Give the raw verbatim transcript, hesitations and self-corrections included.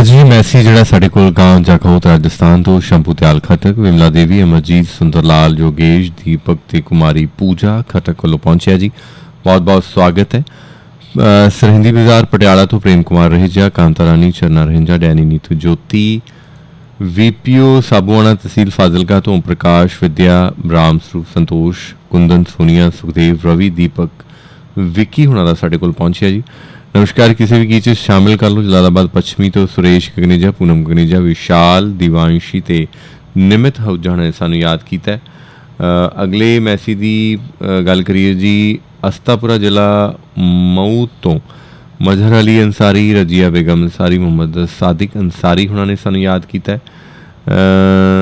हरजी मैसी जिहड़ा साडे कोल गांव जाखोत राजस्थान तो शंभू दयाल खटक विमला देवी अमरजीत सुंदर लाल योगेश दीपक ते कुमारी पूजा खटक वालों पहुंचे जी। बहुत बहुत स्वागत है। अ, सरहिंदी बाजार पटियाला तो प्रेम कुमार रहेजा कांता रानी चरना रहेंजा डैनी नीतू ज्योति वीपीओ साबुआना तहसील फाजिलका तो ओम प्रकाश विद्या राम स्वरूप संतोष कुंदन सोनिया सुखदेव रवि दीपक विक्की हुणा दा साडे कोल पहुंचिया जी। नमस्कार, किसी भी गीत शामिल कर लो। जलालाबाद पश्चिमी तो सुरेश गगनेजा पूनम गगनेजा विशाल दिवांशी ते निमित आहूजा ने सानू याद किया। अगले मैसी की गल करिए जी, अस्तापुरा जिला मऊ तो मजहर अली अंसारी रजिया बेगम अंसारी मोहम्मद सादिक अंसारी हुणा ने सानू याद किया।